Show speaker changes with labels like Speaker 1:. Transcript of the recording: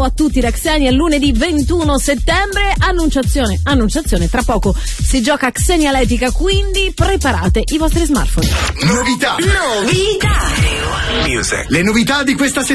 Speaker 1: a tutti da Xenia, lunedì 21 settembre, annunciazione, tra poco si gioca Xenia Letica, quindi preparate i vostri smartphone.
Speaker 2: Novità. Le novità di questa settimana.